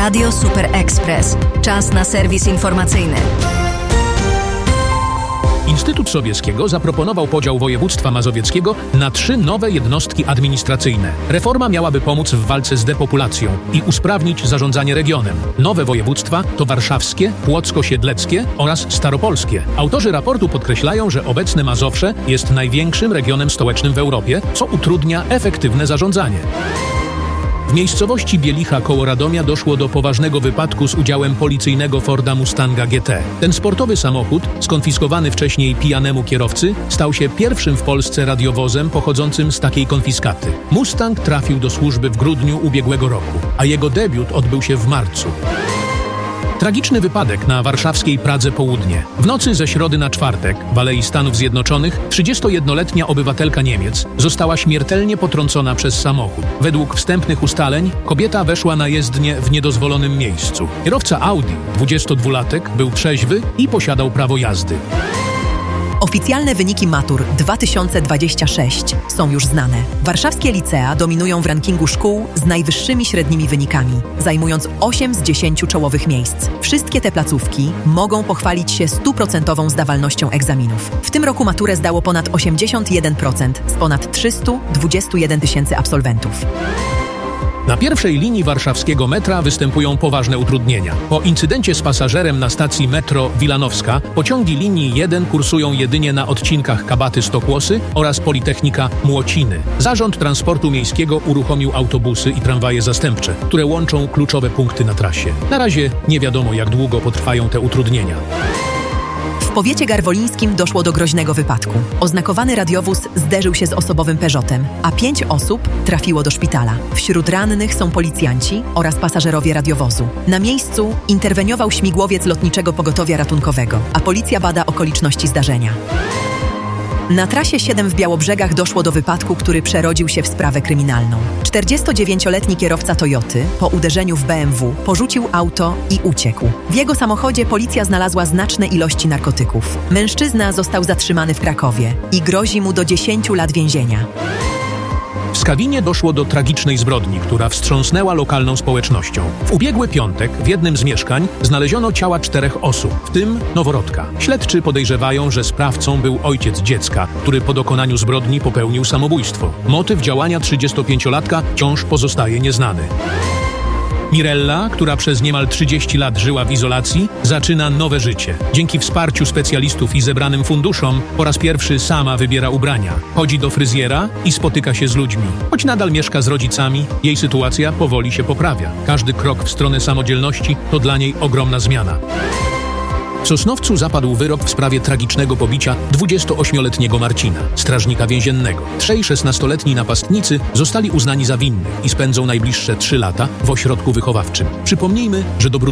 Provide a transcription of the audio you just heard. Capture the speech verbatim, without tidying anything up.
Radio Super Express. Czas na serwis informacyjny. Instytut Sobieskiego zaproponował podział województwa mazowieckiego na trzy nowe jednostki administracyjne. Reforma miałaby pomóc w walce z depopulacją i usprawnić zarządzanie regionem. Nowe województwa to warszawskie, płocko-siedleckie oraz staropolskie. Autorzy raportu podkreślają, że obecne Mazowsze jest największym regionem stołecznym w Europie, co utrudnia efektywne zarządzanie. W miejscowości Bielicha koło Radomia doszło do poważnego wypadku z udziałem policyjnego Forda Mustanga G T. Ten sportowy samochód, skonfiskowany wcześniej pijanemu kierowcy, stał się pierwszym w Polsce radiowozem pochodzącym z takiej konfiskaty. Mustang trafił do służby w grudniu ubiegłego roku, a jego debiut odbył się w marcu. Tragiczny wypadek na warszawskiej Pradze Południe. W nocy ze środy na czwartek w Alei Stanów Zjednoczonych trzydziestojednoletnia obywatelka Niemiec została śmiertelnie potrącona przez samochód. Według wstępnych ustaleń kobieta weszła na jezdnię w niedozwolonym miejscu. Kierowca Audi, dwudziestodwulatek, był trzeźwy i posiadał prawo jazdy. Oficjalne wyniki matur dwa tysiące dwudziesty szósty są już znane. Warszawskie licea dominują w rankingu szkół z najwyższymi średnimi wynikami, zajmując osiem z dziesięciu czołowych miejsc. Wszystkie te placówki mogą pochwalić się stuprocentową zdawalnością egzaminów. W tym roku maturę zdało ponad osiemdziesiąt jeden procent z ponad trzysta dwadzieścia jeden tysięcy absolwentów. Na pierwszej linii warszawskiego metra występują poważne utrudnienia. Po incydencie z pasażerem na stacji metro Wilanowska pociągi linii jeden kursują jedynie na odcinkach Kabaty-Stokłosy oraz Politechnika Młociny. Zarząd Transportu Miejskiego uruchomił autobusy i tramwaje zastępcze, które łączą kluczowe punkty na trasie. Na razie nie wiadomo, jak długo potrwają te utrudnienia. W powiecie garwolińskim doszło do groźnego wypadku. Oznakowany radiowóz zderzył się z osobowym Peugeotem, a pięć osób trafiło do szpitala. Wśród rannych są policjanci oraz pasażerowie radiowozu. Na miejscu interweniował śmigłowiec Lotniczego Pogotowia Ratunkowego, a policja bada okoliczności zdarzenia. Na trasie siedem w Białobrzegach doszło do wypadku, który przerodził się w sprawę kryminalną. czterdziestodziewięcioletni kierowca Toyoty po uderzeniu w B M W porzucił auto i uciekł. W jego samochodzie policja znalazła znaczne ilości narkotyków. Mężczyzna został zatrzymany w Krakowie i grozi mu do dziesięciu lat więzienia. W Skawinie doszło do tragicznej zbrodni, która wstrząsnęła lokalną społecznością. W ubiegły piątek w jednym z mieszkań znaleziono ciała czterech osób, w tym noworodka. Śledczy podejrzewają, że sprawcą był ojciec dziecka, który po dokonaniu zbrodni popełnił samobójstwo. Motyw działania trzydziestopięciolatka wciąż pozostaje nieznany. Mirella, która przez niemal trzydzieści lat żyła w izolacji, zaczyna nowe życie. Dzięki wsparciu specjalistów i zebranym funduszom po raz pierwszy sama wybiera ubrania. Chodzi do fryzjera i spotyka się z ludźmi. Choć nadal mieszka z rodzicami, jej sytuacja powoli się poprawia. Każdy krok w stronę samodzielności to dla niej ogromna zmiana. W Sosnowcu zapadł wyrok w sprawie tragicznego pobicia dwudziestoośmioletniego Marcina, strażnika więziennego. Trzej szesnastoletni napastnicy zostali uznani za winnych i spędzą najbliższe trzy lata w ośrodku wychowawczym. Przypomnijmy, że do